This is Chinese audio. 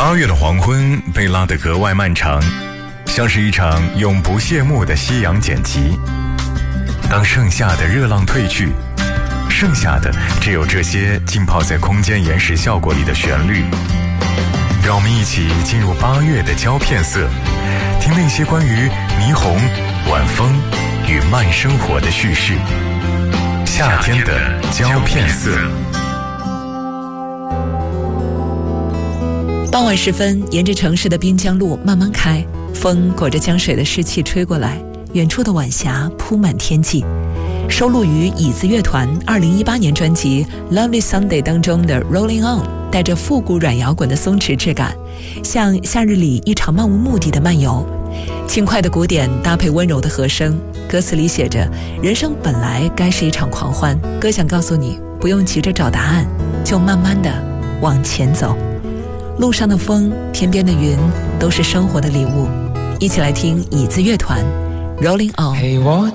8月的黄昏被拉得格外漫长，像是一场永不谢幕的夕阳剪辑。当盛夏的热浪褪去，剩下的只有这些浸泡在空间延时效果里的旋律。让我们一起进入8月的胶片色，听那些关于霓虹、晚风与慢生活的叙事。夏天的胶片色。 傍晚时分，沿着城市的滨江路慢慢开，风裹着江水的湿气吹过来，远处的晚霞铺满天际。收录于椅子乐团2018年专辑《Lovely Sunday》当中的 Rolling On 带着复古软摇滚的松弛质感，像夏日里一场漫无目的的漫游。轻快的鼓点搭配温柔的和声，歌词里写着人生本来该是一场狂欢，歌想告诉你不用急着找答案，就慢慢的往前走。路上的风，天边的云，都是生活的礼物。一起来听椅子乐团 Rolling On。 陪我